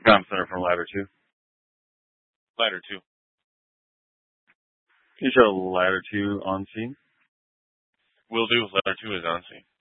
Comm Center from Ladder 2. Ladder 2. Can you show Ladder 2 on scene? Will do. Ladder 2 is on scene.